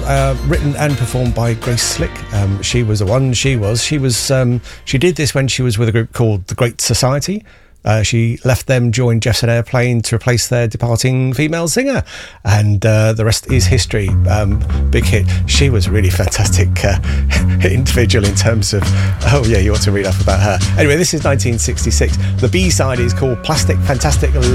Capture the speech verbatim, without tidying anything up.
song uh, written and performed by Grace Slick. Um, she was the one. She was. She was. Um, she did this when she was with a group called The Great Society. Uh, she left them, joined Jefferson Airplane to replace their departing female singer, and uh, the rest is history. Um, big hit. She was a really fantastic uh, individual in terms of, oh yeah, you ought to read up about her. Anyway, this is nineteen sixty-six. The B-side is called Plastic Fantastic